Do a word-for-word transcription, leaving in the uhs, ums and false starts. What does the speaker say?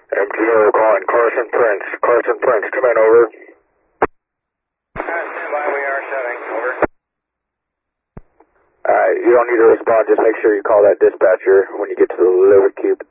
M T O calling Carson Prince. Carson Prince, come in, over. Uh, stand by, we are shutting, over. Alright, you don't need to respond, just make sure you call that dispatcher when you get to the delivery cube.